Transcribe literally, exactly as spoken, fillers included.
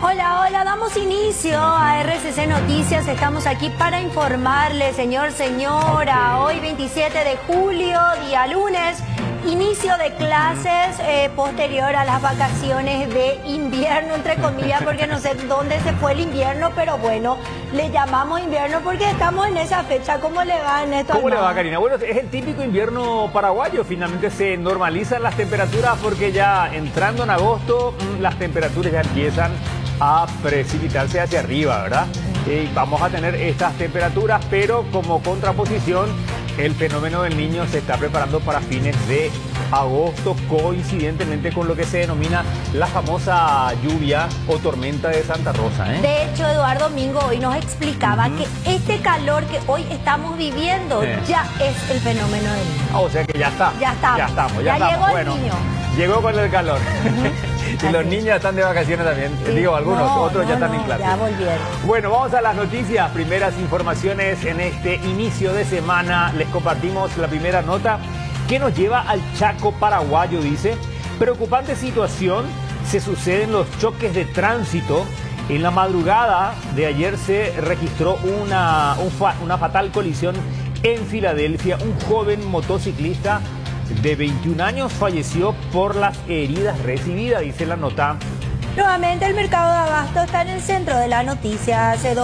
Hola, hola, damos inicio a R C C Noticias. Estamos aquí para informarle, señor, señora. Hoy veintisiete de julio, día lunes, inicio de clases eh, posterior a las vacaciones de invierno, entre comillas, porque no sé dónde se fue el invierno, pero bueno, le llamamos invierno porque estamos en esa fecha. ¿Cómo le va, Néstor? ¿Cómo le va, Karina? Bueno, es el típico invierno paraguayo. Finalmente se normalizan las temperaturas porque ya entrando en agosto las temperaturas ya empiezan a precipitarse hacia arriba, ¿verdad? Y vamos a tener estas temperaturas, pero como contraposición, el fenómeno del Niño se está preparando para fines de agosto, coincidentemente con lo que se denomina la famosa lluvia o tormenta de Santa Rosa, ¿eh? De hecho, Eduardo Domingo hoy nos explicaba uh-huh. que este calor que hoy estamos viviendo eh. ya es el fenómeno del Niño. Ah, o sea que ya está. Ya estamos. Ya estamos. Ya, ya estamos. llegó el bueno, niño. Llegó con el calor. Uh-huh. Y los niños están de vacaciones también. Sí. Digo, algunos, no, otros no, ya están no, en clase. Ya volvieron. Bueno, vamos a las noticias. Primeras informaciones en este inicio de semana. Les compartimos la primera nota que nos lleva al Chaco paraguayo, dice. Preocupante situación, se suceden los choques de tránsito. En la madrugada de ayer se registró una, un fa, una fatal colisión en Filadelfia. Un joven motociclista de veintiún años falleció por las heridas recibidas, dice la nota. Nuevamente el mercado de abasto está en el centro de las noticias.